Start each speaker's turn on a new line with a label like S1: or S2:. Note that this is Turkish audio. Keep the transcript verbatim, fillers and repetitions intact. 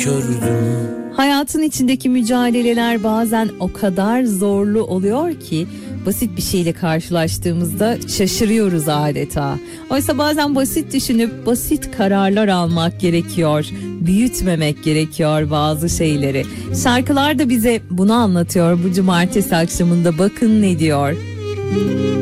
S1: kördüm.
S2: Hayatın içindeki mücadeleler bazen o kadar zorlu oluyor ki basit bir şeyle karşılaştığımızda şaşırıyoruz adeta. Oysa bazen basit düşünüp basit kararlar almak gerekiyor. Büyütmemek gerekiyor bazı şeyleri. Şarkılar da bize bunu anlatıyor bu cumartesi akşamında. Bakın ne diyor.